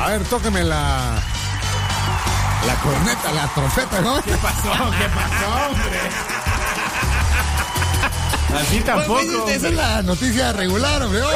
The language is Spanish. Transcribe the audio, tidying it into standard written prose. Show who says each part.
Speaker 1: A ver, tóqueme la corneta, la trompeta, ¿no?
Speaker 2: ¿Qué pasó, hombre? Así tampoco.
Speaker 1: Pues, esa es la noticia regular, hombre.